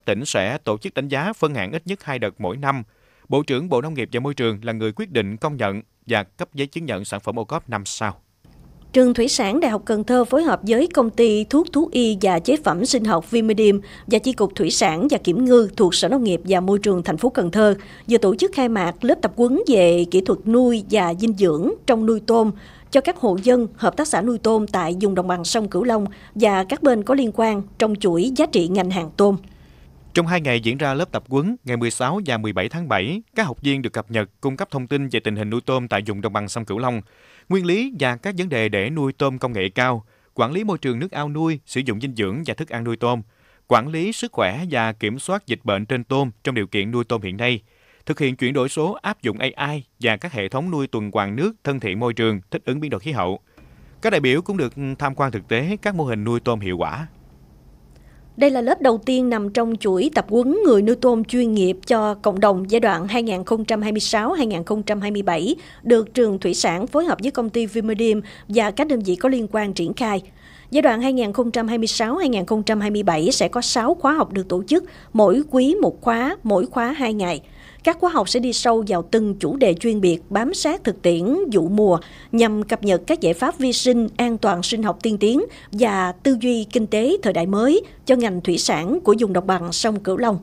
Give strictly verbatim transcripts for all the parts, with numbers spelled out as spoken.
Tỉnh sẽ tổ chức đánh giá phân hạng ít nhất hai đợt mỗi năm. Bộ trưởng Bộ Nông nghiệp và Môi trường là người quyết định công nhận và cấp giấy chứng nhận sản phẩm ô cốp năm sau. Trường Thủy sản Đại học Cần Thơ phối hợp với công ty thuốc thú y và chế phẩm sinh học Vimidim và chi cục Thủy sản và Kiểm ngư thuộc Sở Nông nghiệp và Môi trường thành phố Cần Thơ vừa tổ chức khai mạc lớp tập huấn về kỹ thuật nuôi và dinh dưỡng trong nuôi tôm cho các hộ dân, hợp tác xã nuôi tôm tại vùng đồng bằng sông Cửu Long và các bên có liên quan trong chuỗi giá trị ngành hàng tôm. Trong hai ngày diễn ra lớp tập huấn, ngày mười sáu và mười bảy tháng bảy, các học viên được cập nhật, cung cấp thông tin về tình hình nuôi tôm tại vùng đồng bằng sông Cửu Long, nguyên lý và các vấn đề để nuôi tôm công nghệ cao, quản lý môi trường nước ao nuôi, sử dụng dinh dưỡng và thức ăn nuôi tôm, quản lý sức khỏe và kiểm soát dịch bệnh trên tôm trong điều kiện nuôi tôm hiện nay, thực hiện chuyển đổi số áp dụng a i và các hệ thống nuôi tuần hoàn nước thân thiện môi trường, thích ứng biến đổi khí hậu. Các đại biểu cũng được tham quan thực tế các mô hình nuôi tôm hiệu quả. Đây là lớp đầu tiên nằm trong chuỗi tập huấn người nuôi tôm chuyên nghiệp cho cộng đồng giai đoạn hai nghìn không trăm hai mươi sáu đến hai nghìn không trăm hai mươi bảy, được Trường Thủy sản phối hợp với công ty Vimidim và các đơn vị có liên quan triển khai. Giai đoạn hai nghìn không trăm hai mươi sáu đến hai nghìn không trăm hai mươi bảy sẽ có sáu khóa học được tổ chức, mỗi quý một khóa, mỗi khóa hai ngày. Các khóa học sẽ đi sâu vào từng chủ đề chuyên biệt, bám sát thực tiễn vụ mùa nhằm cập nhật các giải pháp vi sinh, an toàn sinh học tiên tiến và tư duy kinh tế thời đại mới cho ngành thủy sản của vùng đồng bằng sông Cửu Long.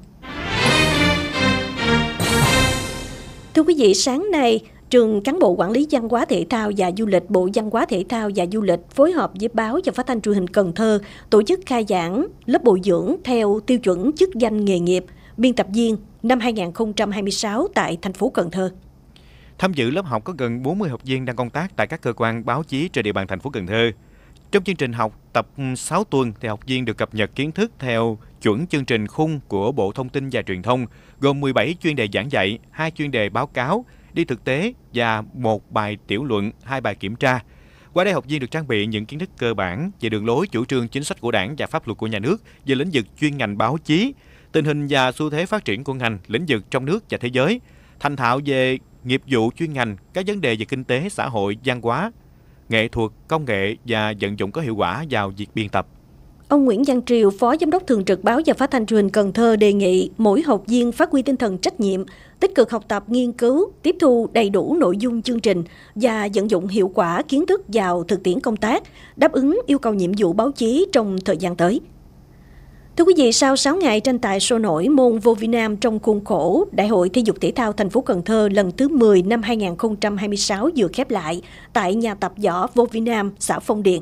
Thưa quý vị, sáng nay, Trường Cán bộ Quản lý Văn hóa Thể thao và Du lịch, Bộ Văn hóa Thể thao và Du lịch phối hợp với Báo và Phát thanh Truyền hình Cần Thơ tổ chức khai giảng lớp bồi dưỡng theo tiêu chuẩn chức danh nghề nghiệp biên tập viên năm hai nghìn không trăm hai mươi sáu tại thành phố Cần Thơ. Tham dự lớp học có gần bốn mươi học viên đang công tác tại các cơ quan báo chí trên địa bàn thành phố Cần Thơ. Trong chương trình học tập sáu tuần thì học viên được cập nhật kiến thức theo chuẩn chương trình khung của Bộ Thông tin và Truyền thông, gồm mười bảy chuyên đề giảng dạy, hai chuyên đề báo cáo, đi thực tế và một bài tiểu luận, hai bài kiểm tra. Qua đây học viên được trang bị những kiến thức cơ bản về đường lối, chủ trương, chính sách của Đảng và pháp luật của nhà nước về lĩnh vực chuyên ngành báo chí, tình hình và xu thế phát triển của ngành, lĩnh vực trong nước và thế giới, thành thạo về nghiệp vụ chuyên ngành, các vấn đề về kinh tế, xã hội, văn hóa, nghệ thuật, công nghệ và vận dụng có hiệu quả vào việc biên tập. Ông Nguyễn Văn Triều, Phó Giám đốc Thường trực Báo và Phát thanh Truyền hình Cần Thơ đề nghị mỗi học viên phát huy tinh thần trách nhiệm, tích cực học tập, nghiên cứu, tiếp thu đầy đủ nội dung chương trình và vận dụng hiệu quả kiến thức vào thực tiễn công tác, đáp ứng yêu cầu nhiệm vụ báo chí trong thời gian tới. Thưa quý vị, sau sáu ngày tranh tài sôi nổi môn vô vi nam trong khuôn khổ Đại hội Thể dục Thể thao thành phố Cần Thơ lần thứ mười năm hai nghìn không trăm hai mươi sáu vừa khép lại tại nhà tập võ vô vi nam, xã Phong Điền.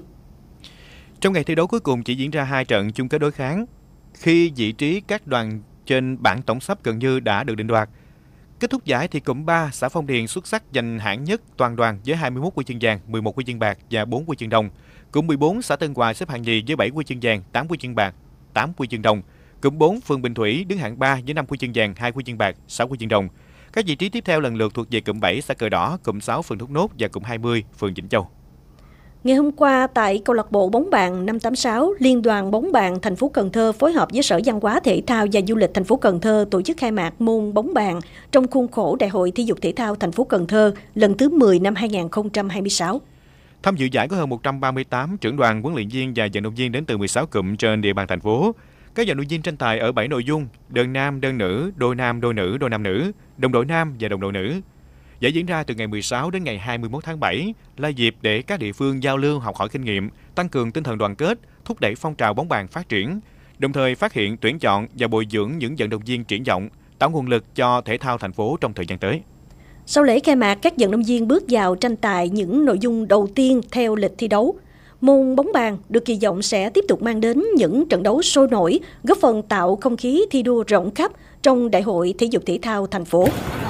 Trong ngày thi đấu cuối cùng chỉ diễn ra hai trận chung kết đối kháng, khi vị trí các đoàn trên bảng tổng sắp gần như đã được định đoạt. Kết thúc giải thì cụm ba xã Phong Điền xuất sắc giành hạng nhất toàn đoàn với hai mươi mốt huy chương vàng, mười một huy chương bạc và bốn huy chương đồng. Cụm mười bốn xã Tân Hòa xếp hạng nhì với bảy huy chương vàng, tám huy chương bạc, tám huy chương đồng. Cụm bốn phường Bình Thủy đứng hạng ba với năm huy chương vàng, hai huy chương bạc, sáu huy chương đồng. Các vị trí tiếp theo lần lượt thuộc về cụm bảy xã Cờ Đỏ, cụm sáu phường Thốt Nốt và cụm hai mươi phường Vĩnh Châu. Ngày hôm qua, tại câu lạc bộ bóng bàn năm tám sáu, Liên đoàn bóng bàn thành phố Cần Thơ phối hợp với Sở Văn hóa Thể thao và Du lịch thành phố Cần Thơ tổ chức khai mạc môn bóng bàn trong khuôn khổ Đại hội Thể dục Thể thao thành phố Cần Thơ lần thứ mười năm hai nghìn không trăm hai mươi sáu. Tham dự giải có hơn một trăm ba mươi tám trưởng đoàn, huấn luyện viên và vận động viên đến từ mười sáu cụm trên địa bàn thành phố. Các vận động viên tranh tài ở bảy nội dung: đơn nam, đơn nữ, đôi nam, đôi nữ, đôi nam nữ, đồng đội nam và đồng đội nữ. Giải diễn ra từ ngày mười sáu đến ngày hai mươi mốt tháng bảy là dịp để các địa phương giao lưu, học hỏi kinh nghiệm, tăng cường tinh thần đoàn kết, thúc đẩy phong trào bóng bàn phát triển, đồng thời phát hiện, tuyển chọn và bồi dưỡng những vận động viên triển vọng, tạo nguồn lực cho thể thao thành phố trong thời gian tới. Sau lễ khai mạc, các vận động viên bước vào tranh tài những nội dung đầu tiên theo lịch thi đấu. Môn bóng bàn được kỳ vọng sẽ tiếp tục mang đến những trận đấu sôi nổi, góp phần tạo không khí thi đua rộng khắp trong Đại hội Thể dục Thể thao thành phố.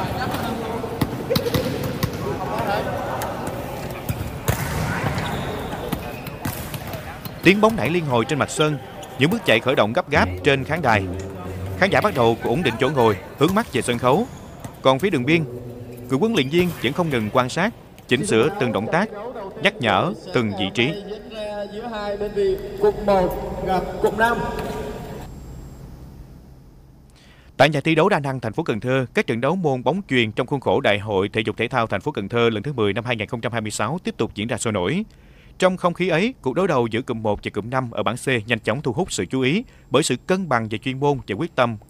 Tiếng bóng nảy liên hồi trên mặt sân, những bước chạy khởi động gấp gáp trên khán đài. Khán giả bắt đầu ổn định chỗ ngồi, hướng mắt về sân khấu. Còn phía đường biên, cựu huấn luyện viên vẫn không ngừng quan sát, chỉnh sửa từng động tác, nhắc nhở từng vị trí. Tại nhà thi đấu đa năng thành phố Cần Thơ, các trận đấu môn bóng chuyền trong khuôn khổ Đại hội Thể dục Thể thao thành phố Cần Thơ lần thứ mười năm hai nghìn không trăm hai mươi sáu tiếp tục diễn ra sôi nổi. Trong không khí ấy, cuộc đối đầu giữa cụm một và cụm năm ở bảng C nhanh chóng thu hút sự chú ý bởi sự cân bằng về chuyên môn và quyết tâm